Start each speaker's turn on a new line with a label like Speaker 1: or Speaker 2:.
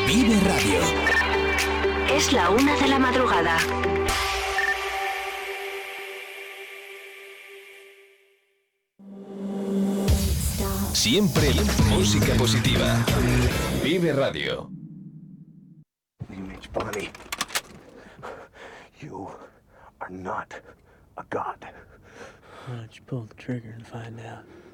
Speaker 1: Vive Radio.
Speaker 2: Es la 1 de la madrugada.
Speaker 1: Siempre música positiva. Vive Radio.
Speaker 3: Image Bonnie, you are not a god.
Speaker 4: Why don't you pull the trigger and find out?